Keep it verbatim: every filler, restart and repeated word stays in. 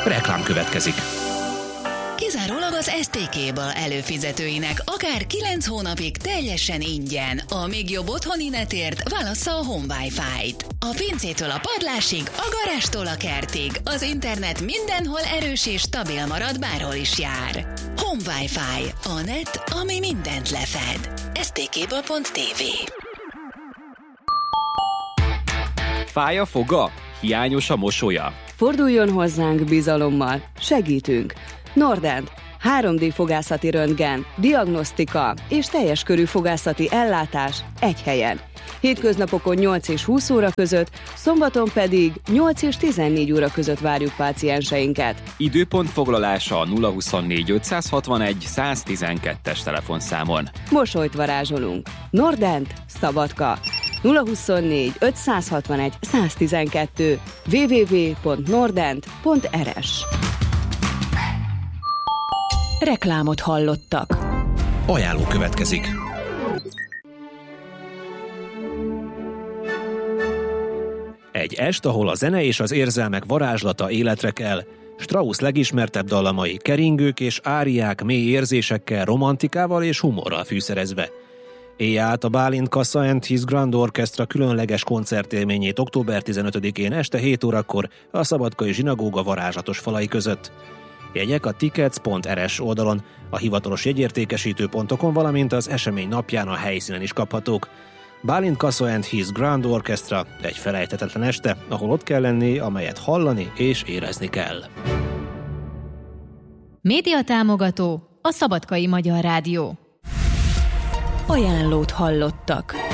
Reklám következik. Kizárólag az es té ká-ből előfizetőinek akár kilenc hónapig teljesen ingyen. A még jobb otthoni netért válassza a Home Wi-Fi-t. A pincétől a padlásig, a garástól a kertig. Az internet mindenhol erős és stabil marad, bárhol is jár. Home Wi-Fi. A net, ami mindent lefed. es té ká pont té vé. Fáj a foga? Hiányos a mosolya? Forduljon hozzánk bizalommal. Segítünk. Nordent. három dé fogászati röntgen, diagnosztika és teljes körű fogászati ellátás egy helyen. Hétköznapokon nyolc és húsz óra között, szombaton pedig nyolc és tizennégy óra között várjuk pácienseinket. Időpont foglalása a nulla huszonnégy ötszázhatvanegy száztizenkettes telefonszámon. Mosolyt varázsolunk. Nordent, Szabadka. nulla huszonnégy ötszázhatvanegy száztizenkettő double-u double-u double-u pont nordent pont er es. Reklámot hallottak. Ajánló következik. Egy est, ahol a zene és az érzelmek varázslata életre kell. Strauss legismertebb dallamai keringők és áriák mély érzésekkel, romantikával és humorral fűszerezve. Élj át a Bálint Kassa and His Grand Orchestra különleges koncertélményét október tizenötödikén este hét órakor a Szabadkai Zsinagóga varázslatos falai között. Jegyek a tickets pont er es oldalon, a hivatalos jegyértékesítő pontokon, valamint az esemény napján a helyszínen is kaphatók. Bálint Kassa and His Grand Orchestra egy felejthetetlen este, ahol ott kell lenni, amelyet hallani és érezni kell. Média támogató a Szabadkai Magyar Rádió. Ajánlót hallottak.